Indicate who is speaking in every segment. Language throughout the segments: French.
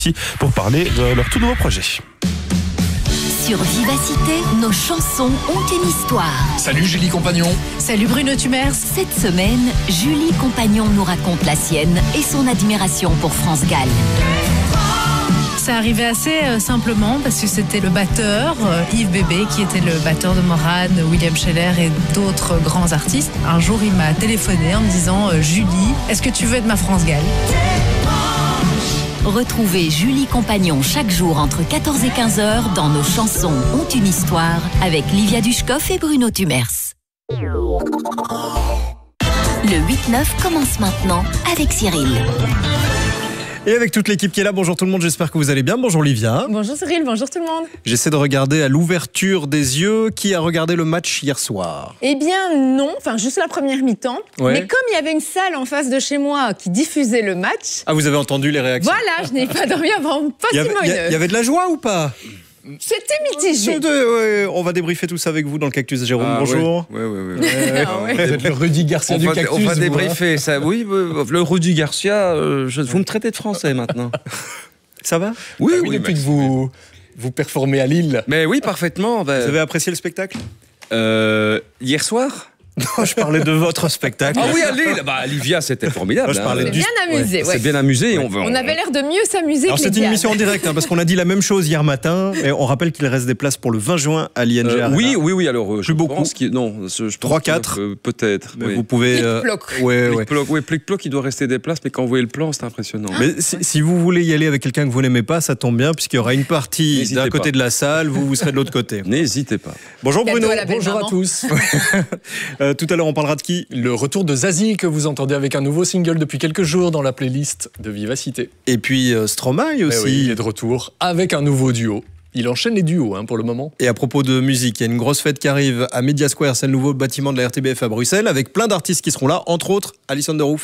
Speaker 1: pour parler de leur tout nouveau projet.
Speaker 2: Sur Vivacité, nos chansons ont une histoire.
Speaker 3: Salut Julie Compagnon.
Speaker 2: Salut Bruno Tumers. Cette semaine, Julie Compagnon nous raconte la sienne et son admiration pour France Gall.
Speaker 4: Ça arrivait assez simplement parce que c'était le batteur, Yves Bébé, qui était le batteur de Morane, William Scheller et d'autres grands artistes. Un jour, il m'a téléphoné en me disant « Julie, est-ce que tu veux être ma France Gall ?»
Speaker 2: Retrouvez Julie Compagnon chaque jour entre 14 et 15 heures dans Nos chansons ont une histoire avec Livia Dushkoff et Bruno Tumers. Le 8-9 commence maintenant avec Cyril.
Speaker 5: Et avec toute l'équipe qui est là, bonjour tout le monde, j'espère que vous allez bien. Bonjour Livia.
Speaker 6: Bonjour Cyril, bonjour tout le monde.
Speaker 5: J'essaie de regarder à l'ouverture des yeux. Qui a regardé le match hier soir?
Speaker 6: Eh bien non, enfin juste la première mi-temps.
Speaker 5: Ouais.
Speaker 6: Mais comme il y avait une salle en face de chez moi qui diffusait le match...
Speaker 5: Ah, vous avez entendu les réactions?
Speaker 6: Voilà, je n'ai pas dormi avant facilement une heure.
Speaker 5: Il y avait de la joie ou pas?
Speaker 6: C'était mitigé.
Speaker 5: Ouais, on va débriefer tout ça avec vous dans le Cactus. Jérôme, bonjour.
Speaker 7: Oui.
Speaker 6: Ah ouais.
Speaker 3: Vous êtes le Rudy Garcia du Cactus.
Speaker 7: On va débriefer ça. Oui, le Rudy Garcia, vous me traitez de français maintenant.
Speaker 5: Ça va?
Speaker 7: Oui,
Speaker 3: Depuis que vous performez à Lille.
Speaker 7: Mais oui, parfaitement.
Speaker 5: Vous avez apprécié le spectacle?
Speaker 7: Hier soir?
Speaker 5: Non, je parlais de votre spectacle.
Speaker 7: Ah oui, à Lille. Livia, c'était formidable.
Speaker 5: Je parlais
Speaker 6: C'est bien amusé.
Speaker 7: C'est bien amusé.
Speaker 6: On avait l'air de mieux s'amuser
Speaker 5: Alors
Speaker 6: que les
Speaker 5: c'était une
Speaker 6: diables.
Speaker 5: émission en direct parce qu'on a dit la même chose hier matin et on rappelle qu'il reste des places pour le 20 juin à l'ING Arena.
Speaker 7: Oui. Alors, je
Speaker 5: beaucoup.
Speaker 7: pense je pense
Speaker 5: 3-4.
Speaker 7: peut-être.
Speaker 5: Mais
Speaker 7: oui.
Speaker 5: vous pouvez.
Speaker 7: Plic-ploc, Plic-ploc, il doit rester des places, mais quand vous voyez le plan, c'est impressionnant.
Speaker 5: Mais si vous voulez y aller avec quelqu'un que vous n'aimez pas, ça tombe bien puisqu'il y aura une partie
Speaker 7: N'hésitez
Speaker 5: d'un côté
Speaker 7: pas.
Speaker 5: de la salle, vous serez de l'autre côté.
Speaker 7: N'hésitez pas.
Speaker 5: Bonjour
Speaker 6: Cadeau
Speaker 5: Bruno.
Speaker 6: à la belle
Speaker 3: Bonjour
Speaker 6: maman.
Speaker 3: à tous.
Speaker 5: Tout à l'heure on parlera de qui?
Speaker 3: Le retour de Zazie que vous entendez avec un nouveau single depuis quelques jours dans la playlist de Vivacité.
Speaker 5: Et puis Stromae aussi.
Speaker 3: Eh oui, il est de retour avec un nouveau duo. Il enchaîne les duos pour le moment.
Speaker 5: Et à propos de musique, il y a une grosse fête qui arrive à Media Square, c'est le nouveau bâtiment de la RTBF à Bruxelles, avec plein d'artistes qui seront là, entre autres Alison Derouf.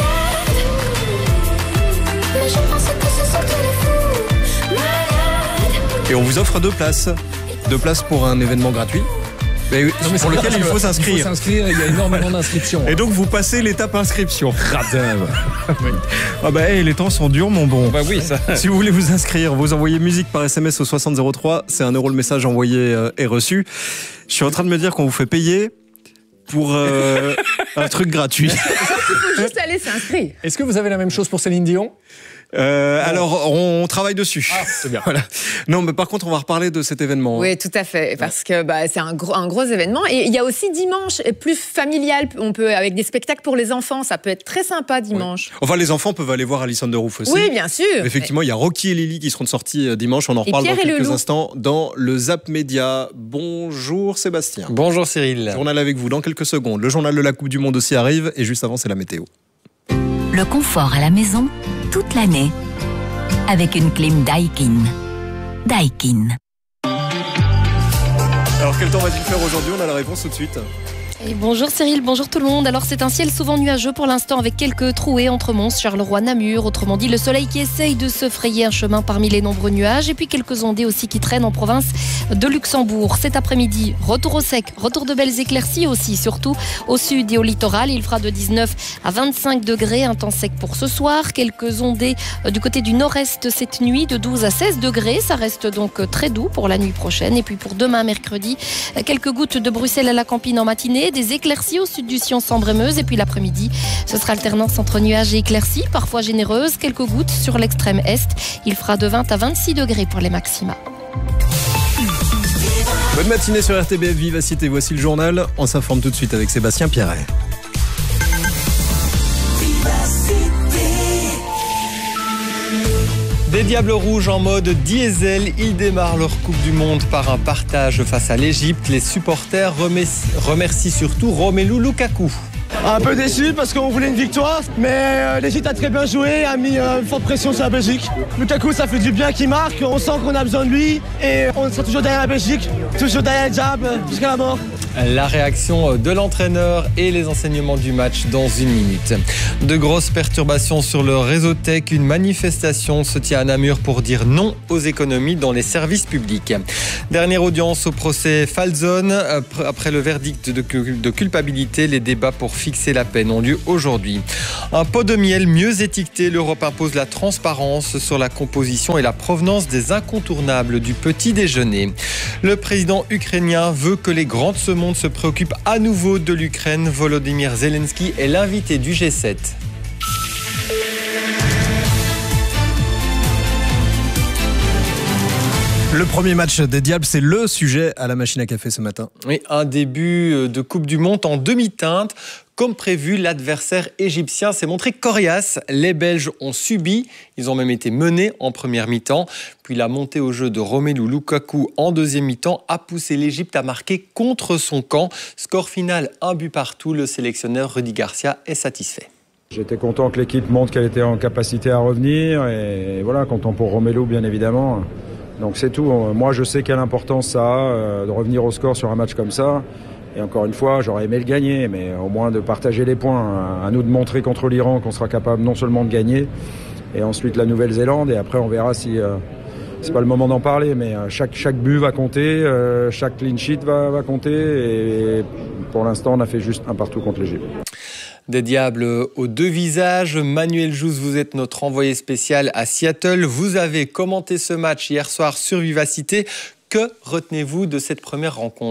Speaker 5: Et on vous offre 2 places. 2 places pour un événement gratuit. Mais pour lequel il faut s'inscrire.
Speaker 3: Il faut s'inscrire, il y a énormément d'inscriptions.
Speaker 5: Et donc vous passez l'étape inscription.
Speaker 7: Radin.
Speaker 5: Les temps sont durs mon bon.
Speaker 7: Oui, ça.
Speaker 5: Si vous voulez vous inscrire, vous envoyez musique par SMS au 6003, c'est 1 € le message envoyé et reçu. Je suis en train de me dire qu'on vous fait payer pour un truc gratuit.
Speaker 6: Il faut juste aller s'inscrire.
Speaker 3: Est-ce que vous avez la même chose pour Céline Dion?
Speaker 5: Alors, on travaille dessus.
Speaker 3: Ah, c'est bien.
Speaker 5: Voilà. Non, mais par contre, on va reparler de cet événement.
Speaker 6: Oui, tout à fait, parce que c'est un gros événement. Et il y a aussi dimanche, plus familial, on peut avec des spectacles pour les enfants, ça peut être très sympa dimanche.
Speaker 5: Ouais. Enfin, les enfants peuvent aller voir Alison Derouf aussi.
Speaker 6: Oui, bien sûr.
Speaker 5: Effectivement, il y a Rocky et Lily qui seront sortis dimanche. On en reparle dans
Speaker 6: Pierre et
Speaker 5: quelques
Speaker 6: Leloup.
Speaker 5: instants dans le Zap Média. Bonjour Sébastien.
Speaker 8: Bonjour Cyril.
Speaker 5: Journal avec vous dans quelques secondes. Le journal de la Coupe du Monde aussi arrive et juste avant, c'est la météo.
Speaker 2: Le confort à la maison toute l'année avec une clim Daikin. Daikin.
Speaker 5: Alors, quel temps va-t-il faire aujourd'hui? On a la réponse tout de suite.
Speaker 9: Et bonjour Cyril, bonjour tout le monde. Alors c'est un ciel souvent nuageux pour l'instant avec quelques trouées entre Mons, Charleroi, Namur. Autrement dit, le soleil qui essaye de se frayer un chemin parmi les nombreux nuages. Et puis quelques ondées aussi qui traînent en province de Luxembourg. Cet après-midi, retour au sec, retour de belles éclaircies aussi, surtout au sud et au littoral. Il fera de 19 à 25 degrés, un temps sec pour ce soir. Quelques ondées du côté du nord-est cette nuit, de 12 à 16 degrés. Ça reste donc très doux pour la nuit prochaine. Et puis pour demain, mercredi, quelques gouttes de Bruxelles à la Campine en matinée. Des éclaircies au sud du Sion Sambre-et-Meuse. Et puis l'après-midi, ce sera alternance entre nuages et éclaircies, parfois généreuses. Quelques gouttes sur l'extrême est. Il fera de 20 à 26 degrés pour les maxima.
Speaker 5: Bonne matinée sur RTBF Vivacité. Voici le journal. On s'informe tout de suite avec Sébastien Pierret.
Speaker 8: Des Diables Rouges en mode diesel, ils démarrent leur Coupe du Monde par un partage face à l'Égypte. Les supporters remercient surtout Romelu Lukaku.
Speaker 10: Un peu déçu parce qu'on voulait une victoire, mais l'Égypte a très bien joué, a mis une forte pression sur la Belgique. Lukaku, ça fait du bien qu'il marque, on sent qu'on a besoin de lui et on sera toujours derrière la Belgique, toujours derrière le diable, jusqu'à la mort.
Speaker 8: La réaction de l'entraîneur et les enseignements du match dans une minute. De grosses perturbations sur le réseau tech. Une manifestation se tient à Namur pour dire non aux économies dans les services publics. Dernière audience au procès Falzone. Après le verdict de culpabilité, les débats pour fixer la peine ont lieu aujourd'hui. Un pot de miel mieux étiqueté. L'Europe impose la transparence sur la composition et la provenance des incontournables du petit déjeuner. Le président ukrainien veut que les grands de ce monde se préoccupent à nouveau de l'Ukraine. Volodymyr Zelensky est l'invité du G7.
Speaker 5: Le premier match des Diables, c'est le sujet à la machine à café ce matin.
Speaker 8: Oui, un début de Coupe du Monde en demi-teinte. Comme prévu, l'adversaire égyptien s'est montré coriace. Les Belges ont subi, ils ont même été menés en première mi-temps. Puis la montée au jeu de Romelu Lukaku en deuxième mi-temps a poussé l'Égypte à marquer contre son camp. Score final, 1 but partout. Le sélectionneur Rudy Garcia est satisfait.
Speaker 11: J'étais content que l'équipe montre qu'elle était en capacité à revenir. Et voilà, content pour Romelu, bien évidemment. Donc c'est tout. Moi, je sais quelle importance ça a de revenir au score sur un match comme ça. Et encore une fois, j'aurais aimé le gagner, mais au moins de partager les points. À nous de montrer contre l'Iran qu'on sera capable non seulement de gagner, et ensuite la Nouvelle-Zélande. Et après, on verra si... c'est pas le moment d'en parler, mais chaque but va compter, chaque clean sheet va compter. Et pour l'instant, on a fait juste un partout contre l'Égypte.
Speaker 8: Des Diables aux deux visages. Manuel Jousse, vous êtes notre envoyé spécial à Seattle. Vous avez commenté ce match hier soir sur Vivacité. Que retenez-vous de cette première rencontre ?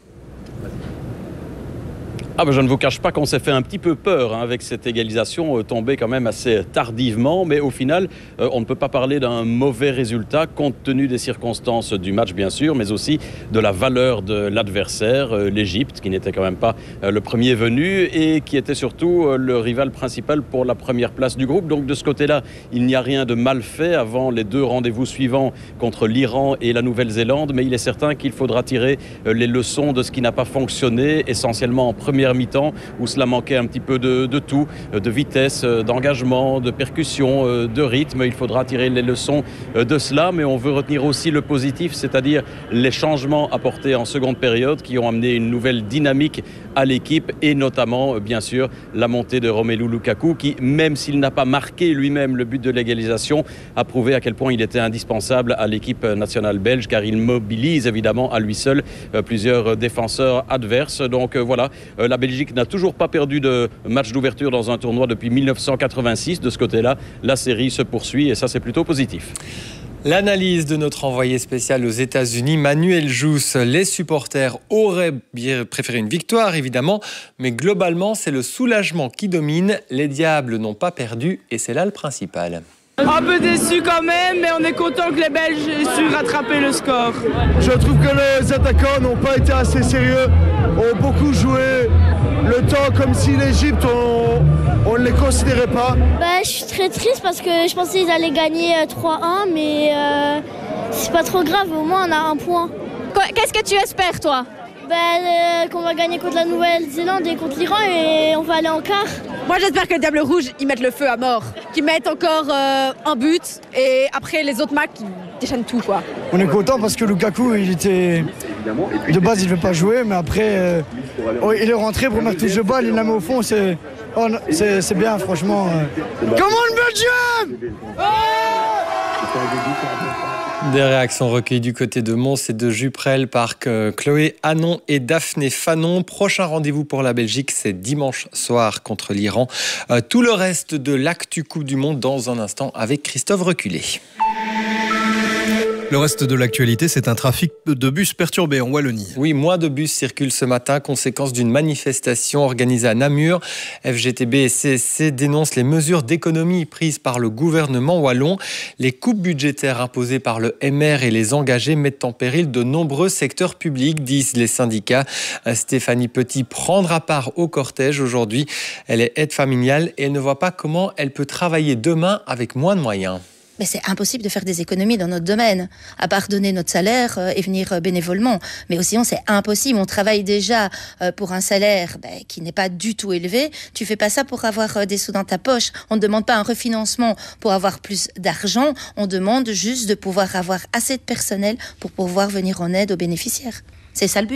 Speaker 12: Je ne vous cache pas qu'on s'est fait un petit peu peur avec cette égalisation tombée quand même assez tardivement, mais au final, on ne peut pas parler d'un mauvais résultat compte tenu des circonstances du match bien sûr, mais aussi de la valeur de l'adversaire, l'Égypte, qui n'était quand même pas le premier venu et qui était surtout le rival principal pour la première place du groupe. Donc de ce côté-là, il n'y a rien de mal fait avant les deux rendez-vous suivants contre l'Iran et la Nouvelle-Zélande, mais il est certain qu'il faudra tirer les leçons de ce qui n'a pas fonctionné, essentiellement en première mi-temps où cela manquait un petit peu de tout, de vitesse, d'engagement, de percussion, de rythme. Il faudra tirer les leçons de cela, mais on veut retenir aussi le positif, c'est-à-dire les changements apportés en seconde période qui ont amené une nouvelle dynamique à l'équipe et notamment, bien sûr, la montée de Romelu Lukaku qui, même s'il n'a pas marqué lui-même le but de l'égalisation, a prouvé à quel point il était indispensable à l'équipe nationale belge car il mobilise évidemment à lui seul plusieurs défenseurs adverses. Donc voilà, la Belgique n'a toujours pas perdu de match d'ouverture dans un tournoi depuis 1986. De ce côté-là, la série se poursuit et ça, c'est plutôt positif.
Speaker 8: L'analyse de notre envoyé spécial aux États-Unis, Manuel Jousse. Les supporters auraient bien préféré une victoire, évidemment, mais globalement, c'est le soulagement qui domine. Les Diables n'ont pas perdu et c'est là le principal.
Speaker 13: Un peu déçu quand même, mais on est content que les Belges aient su rattraper le score.
Speaker 10: Je trouve que les attaquants n'ont pas été assez sérieux, ont beaucoup joué le temps comme si l'Égypte, on ne les considérait pas.
Speaker 14: Je suis très triste parce que je pensais qu'ils allaient gagner 3-1, mais c'est pas trop grave, au moins on a un point.
Speaker 15: Qu'est-ce que tu espères, toi ?
Speaker 14: Qu'on va gagner contre la Nouvelle-Zélande et contre l'Iran et on va aller en quart.
Speaker 15: Moi j'espère que le Diable Rouge ils mettent le feu à mort, qu'ils mettent encore un but et après les autres matchs ils déchaînent tout quoi.
Speaker 16: On est content parce que Lukaku il était de base il ne veut pas jouer mais après il est rentré, première touche de balle, il la met au fond, c'est bien franchement. Comment le Belgium
Speaker 8: Des réactions recueillies du côté de Mons et de Juprel par Chloé Hanon et Daphné Fanon. Prochain rendez-vous pour la Belgique, c'est dimanche soir contre l'Iran. Tout le reste de l'actu Coupe du Monde dans un instant avec Christophe Reculé.
Speaker 5: Le reste de l'actualité, c'est un trafic de bus perturbé en Wallonie.
Speaker 8: Oui, moins de bus circulent ce matin, conséquence d'une manifestation organisée à Namur. FGTB et CSC dénoncent les mesures d'économie prises par le gouvernement wallon. Les coupes budgétaires imposées par le MR et les engagés mettent en péril de nombreux secteurs publics, disent les syndicats. Stéphanie Petit prendra part au cortège aujourd'hui. Elle est aide familiale et elle ne voit pas comment elle peut travailler demain avec moins de moyens.
Speaker 17: Mais c'est impossible de faire des économies dans notre domaine, à part donner notre salaire et venir bénévolement. Mais aussi, c'est impossible. On travaille déjà pour un salaire qui n'est pas du tout élevé. Tu fais pas ça pour avoir des sous dans ta poche. On ne demande pas un refinancement pour avoir plus d'argent. On demande juste de pouvoir avoir assez de personnel pour pouvoir venir en aide aux bénéficiaires. C'est ça le but.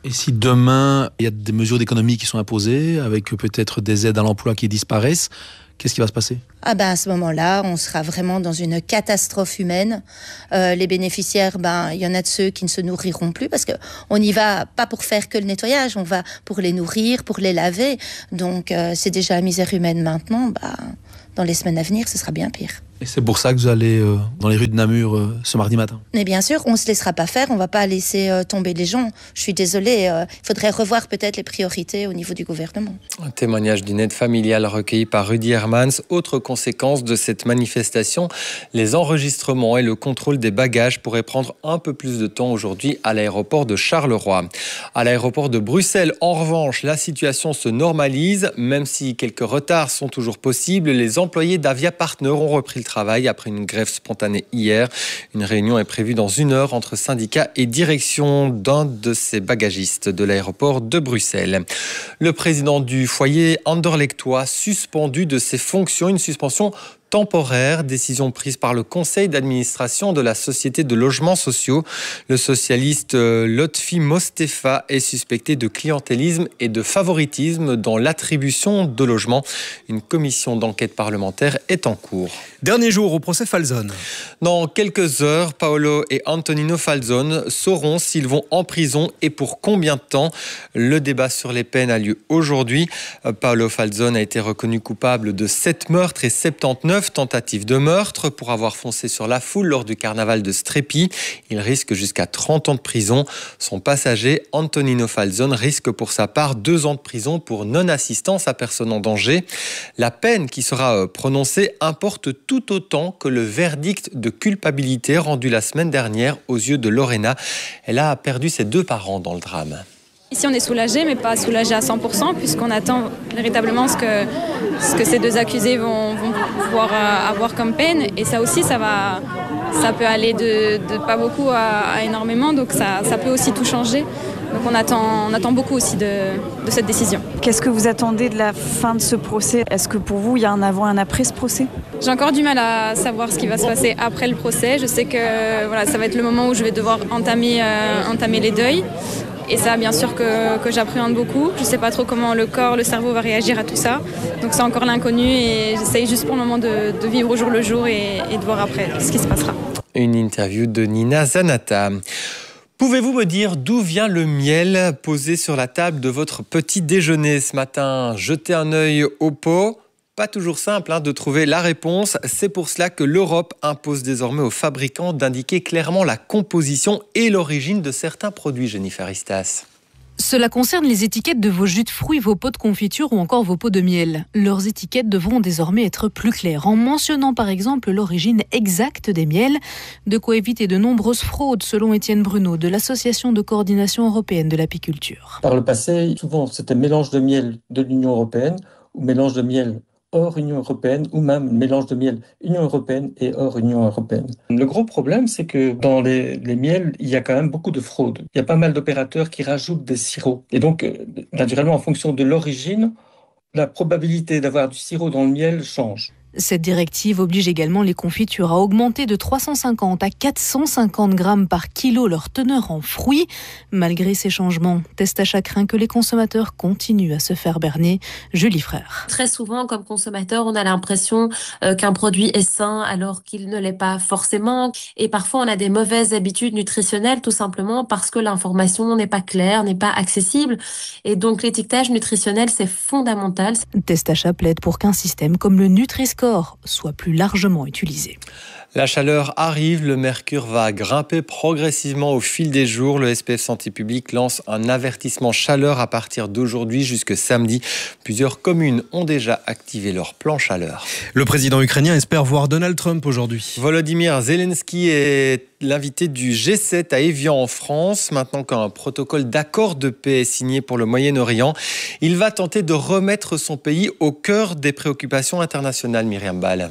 Speaker 1: Et si demain, il y a des mesures d'économie qui sont imposées, avec peut-être des aides à l'emploi qui disparaissent, qu'est-ce qui va se passer ?
Speaker 17: À ce moment-là, on sera vraiment dans une catastrophe humaine. Les bénéficiaires, il y en a de ceux qui ne se nourriront plus parce qu'on n'y va pas pour faire que le nettoyage, on va pour les nourrir, pour les laver. Donc c'est déjà la misère humaine maintenant. Dans les semaines à venir, ce sera bien pire.
Speaker 1: Et c'est pour ça que vous allez dans les rues de Namur ce mardi matin.
Speaker 17: Mais bien sûr, on ne se laissera pas faire, on ne va pas laisser tomber les gens. Je suis désolée, il faudrait revoir peut-être les priorités au niveau du gouvernement.
Speaker 8: Un témoignage d'une aide familiale recueilli par Rudy Hermans. Autre conséquence de cette manifestation, les enregistrements et le contrôle des bagages pourraient prendre un peu plus de temps aujourd'hui à l'aéroport de Charleroi. À l'aéroport de Bruxelles, en revanche, la situation se normalise. Même si quelques retards sont toujours possibles, les employés d'Avia Partner ont repris le travail après une grève spontanée hier. Une réunion est prévue dans 1 heure entre syndicats et direction d'un de ces bagagistes de l'aéroport de Bruxelles. Le président du foyer anderlechtois suspendu de ses fonctions, une suspension temporaire, décision prise par le conseil d'administration de la société de logements sociaux. Le socialiste Lotfi Mostefa est suspecté de clientélisme et de favoritisme dans l'attribution de logements. Une commission d'enquête parlementaire est en cours.
Speaker 5: Dernier jour au procès Falzone.
Speaker 8: Dans quelques heures, Paolo et Antonino Falzone sauront s'ils vont en prison et pour combien de temps. Le débat sur les peines a lieu aujourd'hui. Paolo Falzone a été reconnu coupable de 7 meurtres et 79 tentatives de meurtre pour avoir foncé sur la foule lors du carnaval de Strépy. Il risque jusqu'à 30 ans de prison. Son passager, Antonino Falzone, risque pour sa part 2 ans de prison pour non-assistance à personne en danger. La peine qui sera prononcée importe tout autant que le verdict de culpabilité rendu la semaine dernière aux yeux de Lorena. Elle a perdu ses 2 parents dans le drame.
Speaker 18: Ici, on est soulagé, mais pas soulagé à 100%, puisqu'on attend véritablement ce que ces 2 accusés vont pouvoir avoir comme peine. Et ça aussi, ça peut aller de pas beaucoup à énormément, donc ça peut aussi tout changer. Donc on attend beaucoup aussi de cette décision.
Speaker 19: Qu'est-ce que vous attendez de la fin de ce procès ? Est-ce que pour vous, il y a un avant et un après ce procès ?
Speaker 18: J'ai encore du mal à savoir ce qui va se passer après le procès. Je sais que ça va être le moment où je vais devoir entamer les deuils. Et ça, bien sûr, que j'appréhende beaucoup. Je ne sais pas trop comment le corps, le cerveau va réagir à tout ça. Donc c'est encore l'inconnu et j'essaye juste pour le moment de vivre au jour le jour et de voir après ce qui se passera.
Speaker 8: Une interview de Nina Zanata. Pouvez-vous me dire d'où vient le miel posé sur la table de votre petit déjeuner ce matin ? Jetez un œil au pot. Pas toujours simple de trouver la réponse. C'est pour cela que l'Europe impose désormais aux fabricants d'indiquer clairement la composition et l'origine de certains produits, Jennifer Istas.
Speaker 20: Cela concerne les étiquettes de vos jus de fruits, vos pots de confiture ou encore vos pots de miel. Leurs étiquettes devront désormais être plus claires, en mentionnant par exemple l'origine exacte des miels, de quoi éviter de nombreuses fraudes, selon Étienne Bruno, de l'Association de coordination européenne de l'apiculture.
Speaker 21: Par le passé, souvent c'était mélange de miel de l'Union européenne ou mélange de miel hors Union européenne ou même mélange de miel Union européenne et hors Union européenne. Le gros problème, c'est que dans les miels, il y a quand même beaucoup de fraude. Il y a pas mal d'opérateurs qui rajoutent des sirops. Et donc, naturellement, en fonction de l'origine, la probabilité d'avoir du sirop dans le miel change.
Speaker 20: Cette directive oblige également les confitures à augmenter de 350 à 450 grammes par kilo leur teneur en fruits. Malgré ces changements, Testachat craint que les consommateurs continuent à se faire berner. Julie Frère.
Speaker 22: Très souvent, comme consommateur, on a l'impression qu'un produit est sain alors qu'il ne l'est pas forcément. Et parfois, on a des mauvaises habitudes nutritionnelles tout simplement parce que l'information n'est pas claire, n'est pas accessible. Et donc, l'étiquetage nutritionnel, c'est fondamental.
Speaker 20: Testachat plaide pour qu'un système comme le Nutri-Score soit plus largement utilisé.
Speaker 8: La chaleur arrive, le mercure va grimper progressivement au fil des jours. Le SPF Santé publique lance un avertissement chaleur à partir d'aujourd'hui jusque samedi. Plusieurs communes ont déjà activé leur plan chaleur.
Speaker 5: Le président ukrainien espère voir Donald Trump aujourd'hui.
Speaker 8: Volodymyr Zelensky est l'invité du G7 à Évian en France. Maintenant qu'un protocole d'accord de paix est signé pour le Moyen-Orient, il va tenter de remettre son pays au cœur des préoccupations internationales, Myriam Ball.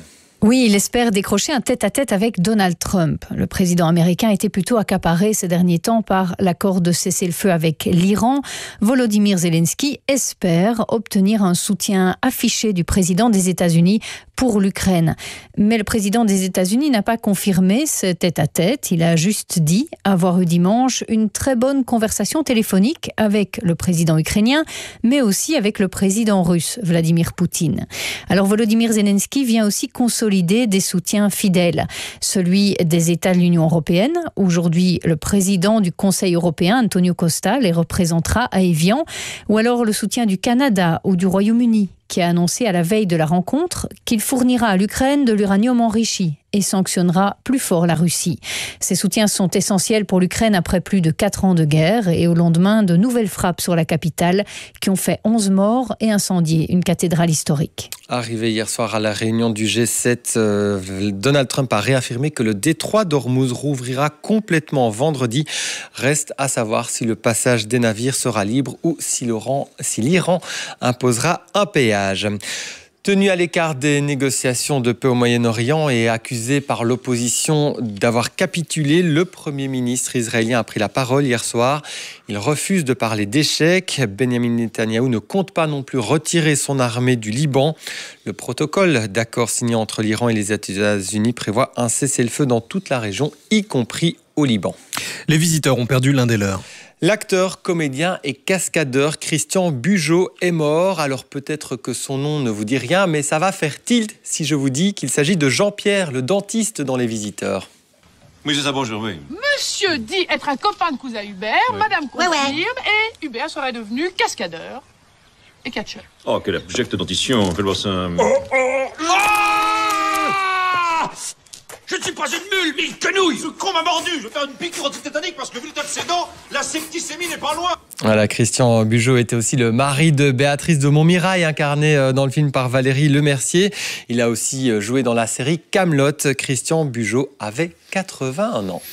Speaker 4: Oui, il espère décrocher un tête-à-tête avec Donald Trump. Le président américain était plutôt accaparé ces derniers temps par l'accord de cessez-le-feu avec l'Iran. Volodymyr Zelensky espère obtenir un soutien affiché du président des États-Unis pour l'Ukraine. Mais le président des États-Unis n'a pas confirmé ce tête-à-tête. Il a juste dit avoir eu dimanche une très bonne conversation téléphonique avec le président ukrainien, mais aussi avec le président russe, Vladimir Poutine. Alors Volodymyr Zelensky vient aussi consolider des soutiens fidèles. Celui des États de l'Union européenne. Aujourd'hui, le président du Conseil européen, Antonio Costa, les représentera à Évian. Ou alors le soutien du Canada ou du Royaume-Uni, qui a annoncé à la veille de la rencontre qu'il fournira à l'Ukraine de l'uranium enrichi et sanctionnera plus fort la Russie. Ces soutiens sont essentiels pour l'Ukraine après plus de 4 ans de guerre et au lendemain de nouvelles frappes sur la capitale qui ont fait 11 morts et incendié une cathédrale historique.
Speaker 8: Arrivé hier soir à la réunion du G7, Donald Trump a réaffirmé que le détroit d'Ormuz rouvrira complètement vendredi. Reste à savoir si le passage des navires sera libre ou si l'Iran imposera un péage. Tenu à l'écart des négociations de paix au Moyen-Orient et accusé par l'opposition d'avoir capitulé, le Premier ministre israélien a pris la parole hier soir. Il refuse de parler d'échec. Benjamin Netanyahou ne compte pas non plus retirer son armée du Liban. Le protocole d'accord signé entre l'Iran et les États-Unis prévoit un cessez-le-feu dans toute la région, y compris au Liban.
Speaker 5: Les visiteurs ont perdu l'un des leurs.
Speaker 8: L'acteur, comédien et cascadeur Christian Bugeaud est mort. Alors peut-être que son nom ne vous dit rien, mais ça va faire tilt si je vous dis qu'il s'agit de Jean-Pierre, le dentiste dans Les Visiteurs.
Speaker 7: Oui, c'est ça, bonjour, oui.
Speaker 23: Monsieur dit être un copain de cousin Hubert,
Speaker 7: Oui.
Speaker 23: madame confirme, et Hubert serait devenu cascadeur et catcheur.
Speaker 7: Oh, quelle abjecte dentition, fais-le voir ça.
Speaker 24: Je ne suis pas une mule, mais une quenouille. Ce con m'a mordu. Je vais faire une piqûre antitétanique parce que vu l'état de ses dents, la septicémie n'est pas loin.
Speaker 8: Voilà, Christian Bugeaud était aussi le mari de Béatrice de Montmirail, incarné dans le film par Valérie Lemercier. Il a aussi joué dans la série Kaamelott. Christian Bugeaud avait 81 ans.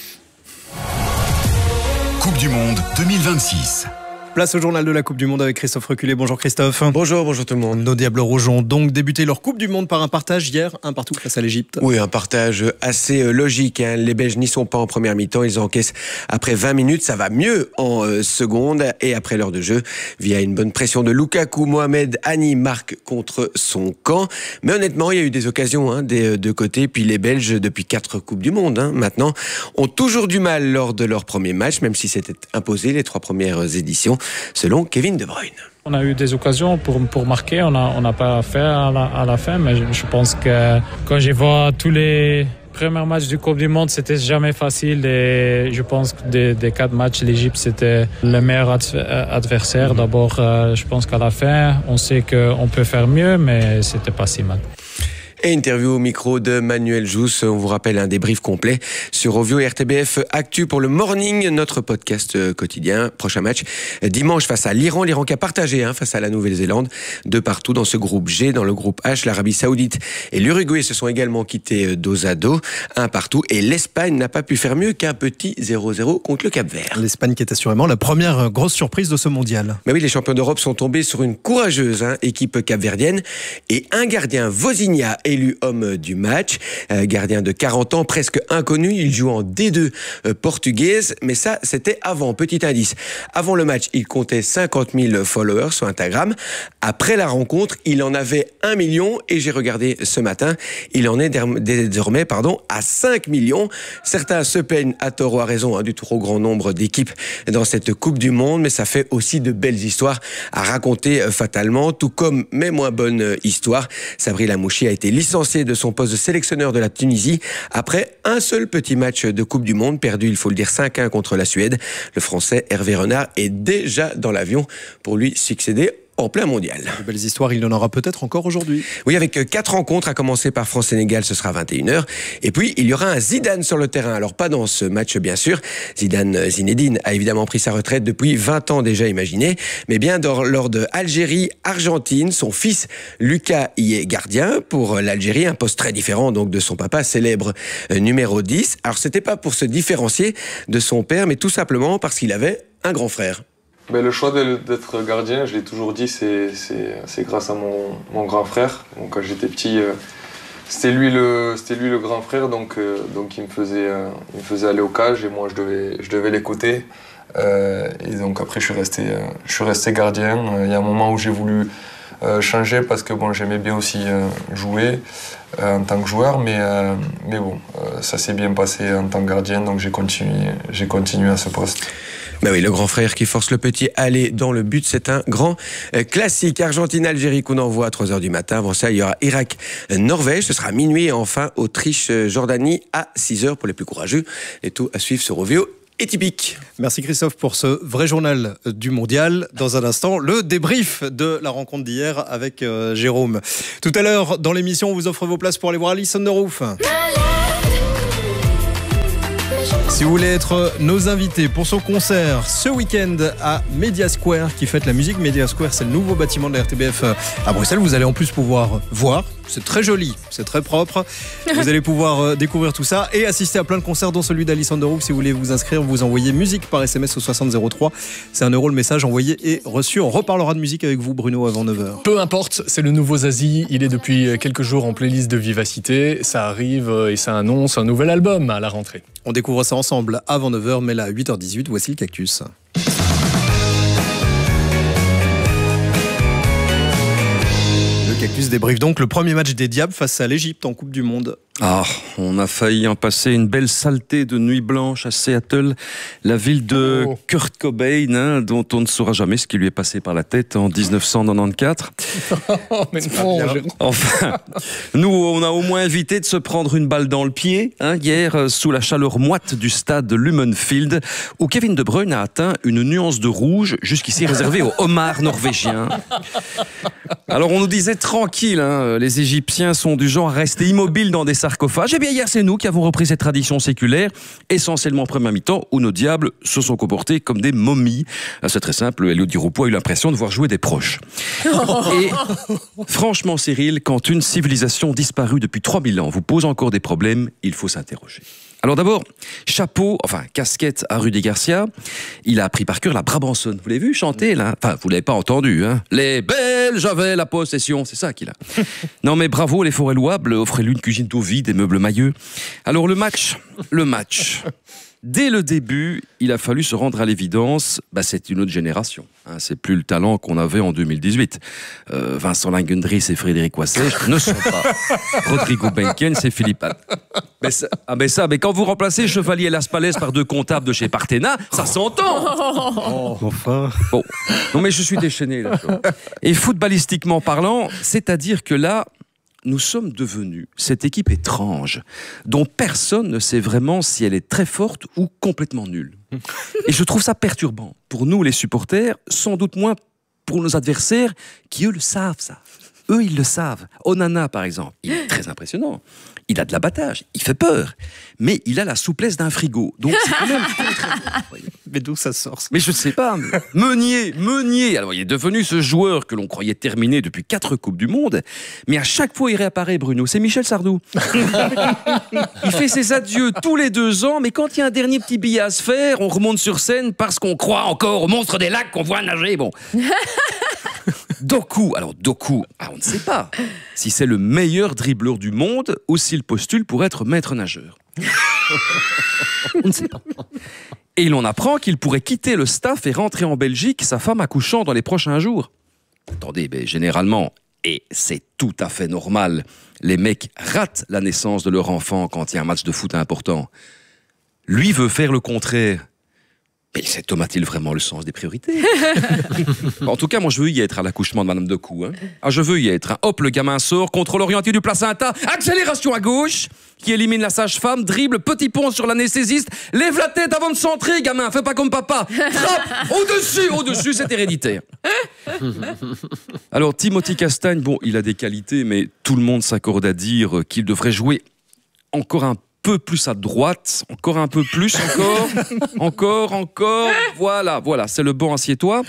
Speaker 25: Coupe du Monde 2026.
Speaker 5: Place au journal de la Coupe du Monde avec Christophe Reculé. Bonjour Christophe.
Speaker 26: Bonjour tout le monde.
Speaker 5: Nos Diables Rouges ont donc débuté leur Coupe du Monde par un partage hier, un partout face à l'Égypte.
Speaker 26: Oui, un partage assez logique. Les Belges n'y sont pas en première mi-temps. Ils encaissent après 20 minutes. Ça va mieux en seconde. Et après l'heure de jeu, via une bonne pression de Lukaku, Mohamed Hani marque contre son camp. Mais honnêtement, il y a eu des occasions des deux côtés. Puis les Belges, depuis 4 Coupes du Monde maintenant, ont toujours du mal lors de leur premier match, même si c'était imposé les 3 premières éditions, selon Kevin De Bruyne.
Speaker 27: On a eu des occasions pour marquer, on n'a pas fait à la fin, mais je pense que quand je vois tous les premiers matchs du Coupe du Monde, c'était jamais facile et je pense que des 4 matchs, l'Égypte c'était le meilleur adversaire. D'abord, je pense qu'à la fin, on sait qu'on peut faire mieux, mais c'était pas si mal.
Speaker 26: Et interview au micro de Manuel Jousse. On vous rappelle un débrief complet sur Ovio et RTBF Actu pour le Morning, notre podcast quotidien. Prochain match dimanche face à l'Iran. L'Iran qui a partagé face à la Nouvelle-Zélande de partout dans ce groupe G. Dans le groupe H, l'Arabie Saoudite et l'Uruguay se sont également quittés dos à dos, un partout. Et l'Espagne n'a pas pu faire mieux qu'un petit 0-0 contre le Cap-Vert.
Speaker 5: L'Espagne qui est assurément la première grosse surprise de ce mondial.
Speaker 26: Mais oui, les champions d'Europe sont tombés sur une courageuse équipe capverdienne et un gardien, Vozinha, élu homme du match, gardien de 40 ans, presque inconnu, il joue en D2 portugaise, mais ça c'était avant, petit indice. Avant le match, il comptait 50 000 followers sur Instagram. Après la rencontre, il en avait 1 million et j'ai regardé ce matin, il en est désormais à 5 millions. Certains se plaignent à tort ou à raison du trop grand nombre d'équipes dans cette Coupe du Monde, mais ça fait aussi de belles histoires à raconter fatalement, tout comme mes moins bonnes histoires. Sabri Lamouchi a été licencié de son poste de sélectionneur de la Tunisie après un seul petit match de Coupe du Monde perdu, il faut le dire, 5-1 contre la Suède. Le Français Hervé Renard est déjà dans l'avion pour lui succéder en plein mondial.
Speaker 5: De belles histoires, il y en aura peut-être encore aujourd'hui.
Speaker 26: Oui, avec 4 rencontres, à commencer par France-Sénégal, ce sera 21h. Et puis, il y aura un Zidane sur le terrain. Alors, pas dans ce match, bien sûr. Zinedine a évidemment pris sa retraite depuis 20 ans déjà, imaginé. Mais bien lors de Algérie-Argentine, son fils Lucas y est gardien pour l'Algérie, un poste très différent donc de son papa, célèbre numéro 10. Alors, c'était pas pour se différencier de son père, mais tout simplement parce qu'il avait un grand frère.
Speaker 28: Le choix d'être gardien, je l'ai toujours dit, c'est grâce à mon grand frère. Donc, quand j'étais petit, C'était lui le grand frère, donc il me faisait aller au cage et moi je devais l'écouter. Et donc après je suis resté gardien. Il y a un moment où j'ai voulu changer parce que bon, j'aimais bien aussi jouer en tant que joueur, mais bon, ça s'est bien passé en tant que gardien, donc j'ai continué à ce poste.
Speaker 26: Ben oui, le grand frère qui force le petit à aller dans le but, c'est un grand classique. Argentine-Algérie qu'on envoie à 3h du matin. Avant ça, il y aura Irak-Norvège. Ce sera minuit. Et enfin, Autriche-Jordanie à 6h pour les plus courageux. Et tout à suivre sur OVO et typique.
Speaker 5: Merci Christophe pour ce vrai journal du mondial. Dans un instant, le débrief de la rencontre d'hier avec Jérôme. Tout à l'heure, dans l'émission, on vous offre vos places pour aller voir Alison Derouf. Si vous voulez être nos invités pour son concert ce week-end à Media Square qui fête la musique, Media Square c'est le nouveau bâtiment de la RTBF à Bruxelles. Vous allez en plus pouvoir voir, c'est très joli, c'est très propre. Vous allez pouvoir découvrir tout ça et assister à plein de concerts dont celui d'Alison Derouf. Si vous voulez vous inscrire, vous envoyez musique par SMS au 6003. C'est €1 le message envoyé et reçu. On reparlera de musique avec vous Bruno avant 9h.
Speaker 2: Peu importe, c'est le nouveau Zazie. Il est depuis quelques jours en playlist de Vivacité. Ça arrive et ça annonce un nouvel album à la rentrée.
Speaker 5: On découvre ça ensemble avant 9h, mais là à 8h18, voici le Cactus. Le Cactus débriefe donc le premier match des Diables face à l'Égypte en Coupe du Monde.
Speaker 3: Ah, on a failli en passer une belle saleté de nuit blanche à Seattle, la ville de Kurt Cobain, dont on ne saura jamais ce qui lui est passé par la tête en 1994.
Speaker 2: Mais non,
Speaker 3: enfin, nous, on a au moins évité de se prendre une balle dans le pied, hier, sous la chaleur moite du stade Lumen Field, où Kevin De Bruyne a atteint une nuance de rouge, jusqu'ici réservée aux homards norvégiens. Alors, on nous disait tranquille, les Égyptiens sont du genre à rester immobiles dans des sarcophages. Eh bien, hier, c'est nous qui avons repris cette tradition séculaire, essentiellement en première mi-temps, où nos diables se sont comportés comme des momies. C'est très simple, Elio Di Rupo a eu l'impression de voir jouer des proches. Et franchement, Cyril, quand une civilisation disparue depuis 3000 ans vous pose encore des problèmes, il faut s'interroger. Alors d'abord, chapeau, enfin casquette à Rudy Garcia, il a appris par cœur la Brabançonne. Vous l'avez vu chanter là? Enfin, vous l'avez pas entendu, hein? Les Belges avaient la possession, c'est ça qu'il a. Non mais bravo, les forêts louables, offrez-lui une cuisine d'eau vide, des meubles mailleux. Alors le match. Dès le début, il a fallu se rendre à l'évidence, c'est une autre génération. C'est plus le talent qu'on avait en 2018. Vincent Langendries et Frédéric Wassèche ne sont pas. Rodrigo Benkens et Philippe mais quand vous remplacez Chevalier Las Palais par 2 comptables de chez Partena, ça s'entend.
Speaker 5: Enfin.
Speaker 3: Bon. Non mais je suis déchaîné là. Et footballistiquement parlant, c'est-à-dire que là, nous sommes devenus cette équipe étrange dont personne ne sait vraiment si elle est très forte ou complètement nulle. Et je trouve ça perturbant. Pour nous, les supporters, sans doute moins pour nos adversaires qui, eux, le savent, ça. Eux, ils le savent. Onana, par exemple, il est très impressionnant. Il a de l'abattage, il fait peur. Mais il a la souplesse d'un frigo. Donc, c'est quand même très, très bon.
Speaker 5: Mais d'où ça sort?
Speaker 3: Mais je ne sais pas. Meunier. Alors, il est devenu ce joueur que l'on croyait terminé depuis 4 Coupes du Monde. Mais à chaque fois, il réapparaît, Bruno. C'est Michel Sardou. Il fait ses adieux tous les 2 ans. Mais quand il y a un dernier petit billet à se faire, on remonte sur scène parce qu'on croit encore au monstre des lacs qu'on voit nager. Bon. Doku, on ne sait pas si c'est le meilleur dribbleur du monde ou s'il postule pour être maître nageur. On ne sait pas. Et l'on apprend qu'il pourrait quitter le staff et rentrer en Belgique, sa femme accouchant dans les prochains jours. Attendez, mais généralement, et c'est tout à fait normal, les mecs ratent la naissance de leur enfant quand il y a un match de foot important. Lui veut faire le contraire. Mais cet homme a-t-il vraiment le sens des priorités? En tout cas, moi, je veux y être à l'accouchement de Madame Doku. Je veux y être. Hop, le gamin sort, contrôle orienté du placenta, accélération à gauche, qui élimine la sage-femme, dribble, petit pont sur l'anesthésiste, lève la tête avant de centrer, gamin, fais pas comme papa, frappe, au-dessus, c'est héréditaire. Alors, Timothy Castagne, bon, il a des qualités, mais tout le monde s'accorde à dire qu'il devrait jouer encore un peu plus à droite, encore un peu plus, encore, voilà, c'est le bon, assieds-toi.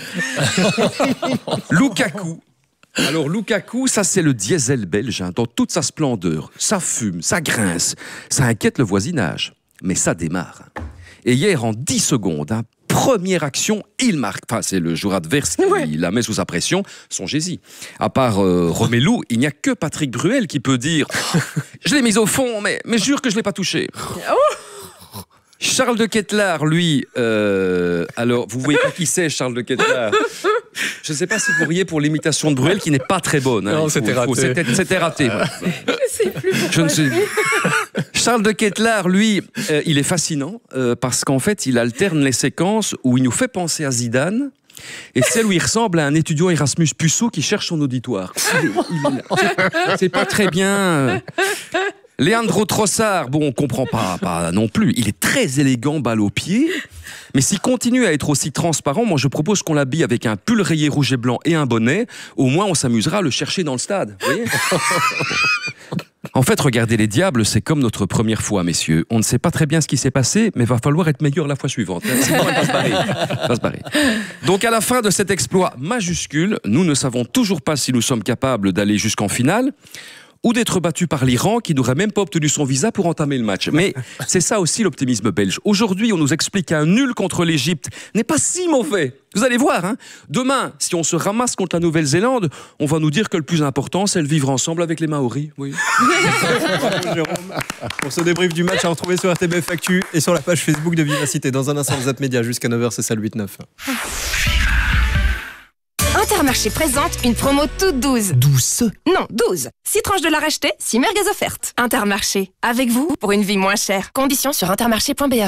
Speaker 3: Lukaku. Alors Lukaku, ça c'est le diesel belge, dans toute sa splendeur. Ça fume, ça grince, ça inquiète le voisinage, mais ça démarre. Et hier, en 10 secondes, première action, il marque. Enfin, c'est le joueur adverse qui la met sous sa pression. Songez-y. À part Romelu, il n'y a que Patrick Bruel qui peut dire « Je l'ai mise au fond, mais jure que je ne l'ai pas touché. » Charles de Ketelaar, lui, alors vous voyez pas qui c'est Charles de Ketelaar. Je ne sais pas si vous riez pour l'imitation de Bruel qui n'est pas très bonne.
Speaker 2: Non, c'était raté.
Speaker 3: C'était raté. Ouais.
Speaker 6: Je ne sais
Speaker 3: Charles de Ketelaar, lui, il est fascinant parce qu'en fait, il alterne les séquences où il nous fait penser à Zidane et celle où il ressemble à un étudiant Erasmus Puceau qui cherche son auditoire. C'est pas très bien. Leandro Trossard, bon, on comprend pas non plus. Il est très élégant, balle au pied. Mais s'il continue à être aussi transparent, moi je propose qu'on l'habille avec un pull rayé rouge et blanc et un bonnet. Au moins, on s'amusera à le chercher dans le stade. Vous voyez ? En fait, regardez les diables, c'est comme notre première fois, messieurs. On ne sait pas très bien ce qui s'est passé, mais va falloir être meilleur la fois suivante. Sinon, elle va se barrer. Donc, à la fin de cet exploit majuscule, nous ne savons toujours pas si nous sommes capables d'aller jusqu'en finale ou d'être battus par l'Iran qui n'aurait même pas obtenu son visa pour entamer le match. Mais c'est ça aussi l'optimisme belge. Aujourd'hui, on nous explique qu'un nul contre l'Égypte n'est pas si mauvais. Vous allez voir, hein. Demain, si on se ramasse contre la Nouvelle-Zélande, on va nous dire que le plus important, c'est le vivre ensemble avec les Maoris. Oui.
Speaker 5: Jérôme, pour ce débrief du match à retrouver sur RTBF Actu et sur la page Facebook de Vivacité. Dans un instant, Zap Média jusqu'à 9h, c'est ça le 8-9.
Speaker 6: Intermarché présente une promo toute 12. 12? Non, 12. 6 tranches de la rachetée, 6 merguez offertes. Intermarché, avec vous pour une vie moins chère. Conditions sur intermarché.be.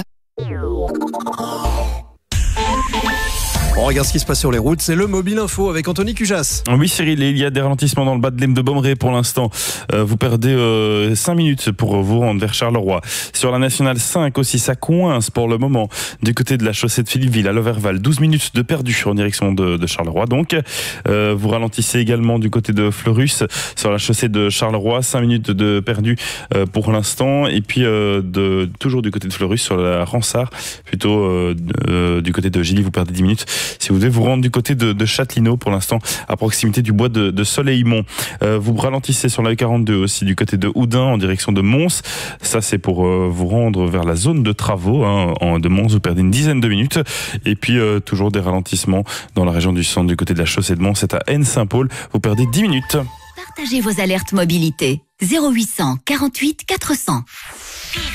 Speaker 5: On regarde ce qui se passe sur les routes, c'est le Mobile Info avec Anthony Cujas.
Speaker 9: Oui Cyril, il y a des ralentissements dans le bas de l'Aisne de Bommeré pour l'instant. Vous perdez 5 minutes pour vous rendre vers Charleroi. Sur la Nationale 5 aussi, ça coince pour le moment. Du côté de la chaussée de Philippeville à Loverval, 12 minutes de perdu en direction de Charleroi. Donc, vous ralentissez également du côté de Fleurus sur la chaussée de Charleroi, 5 minutes de perdu pour l'instant. Et puis, toujours du côté de Fleurus sur la Ransard, plutôt du côté de Gilly, vous perdez 10 minutes. Si vous devez vous rendre du côté de Châtelineau, pour l'instant, à proximité du bois de Soleilmont. Vous ralentissez sur la E42 aussi, du côté de Houdin, en direction de Mons. Ça, c'est pour vous rendre vers la zone de travaux. De Mons, vous perdez une dizaine de minutes. Et puis, toujours des ralentissements dans la région du centre, du côté de la chaussée de Mons. C'est à Aisne-Saint-Paul. Vous perdez 10 minutes.
Speaker 10: Partagez vos alertes mobilité. 0800 48 400.